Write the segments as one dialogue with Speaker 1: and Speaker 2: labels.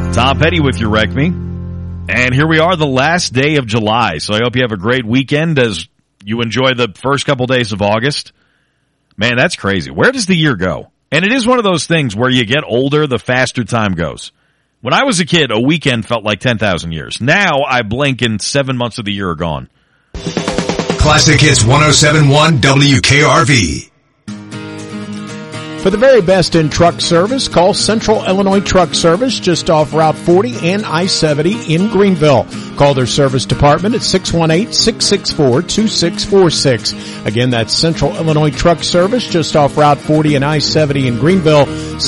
Speaker 1: Tom Petty with your Wreck Me. And here we are, the last day of July. So I hope you have a great weekend as you enjoy the first couple days of August. Man, that's crazy. Where does the year go? And it is one of those things where you get older, the faster time goes. When I was a kid, a weekend felt like 10,000 years. Now I blink and 7 months of the year are gone.
Speaker 2: Classic Hits 107.1 WKRV.
Speaker 3: For the very best in truck service, call Central Illinois Truck Service just off Route 40 and I-70 in Greenville. Call their service department at 618-664-2646. Again, that's Central Illinois Truck Service just off Route 40 and I-70 in Greenville,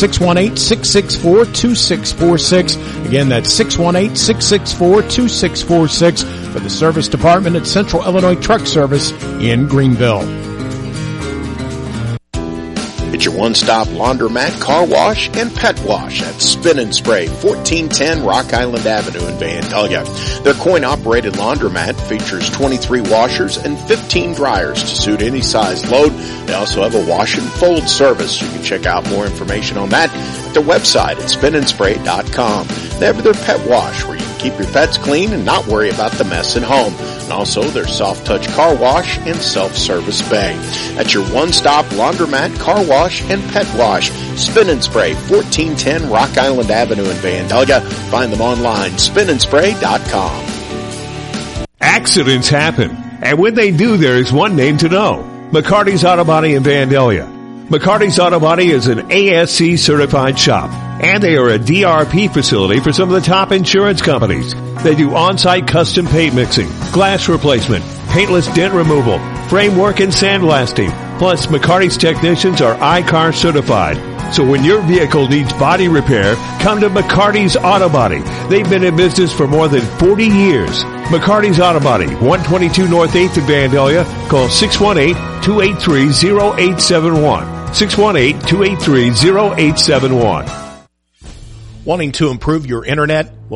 Speaker 3: 618-664-2646. Again, that's 618-664-2646 for the service department at Central Illinois Truck Service in Greenville.
Speaker 4: It's your one-stop laundromat, car wash, and pet wash at Spin and Spray, 1410 Rock Island Avenue in Vandalia. Their coin-operated laundromat features 23 washers and 15 dryers to suit any size load. They also have a wash and fold service. You can check out more information on that at their website at spinandspray.com. They have their pet wash where you can keep your pets clean and not worry about the mess at home. And also their soft touch car wash and self-service bay. That's your one-stop laundromat, car wash, and pet wash. Spin and Spray, 1410 Rock Island Avenue in Vandalia. Find them online, spinandspray.com.
Speaker 5: Accidents happen, and when they do, there is one name to know. McCarty's Auto Body in Vandalia. McCarty's Auto Body is an ASC certified shop, and they are a DRP facility for some of the top insurance companies. They do on-site custom paint mixing, glass replacement, paintless dent removal, framework and sandblasting. Plus, McCarty's technicians are I-CAR certified. So when your vehicle needs body repair, come to McCarty's Auto Body. They've been in business for more than 40 years. McCarty's Auto Body, 122 North 8th in Vandalia. Call 618-283-0871. 618-283-0871.
Speaker 3: Wanting to improve your internet?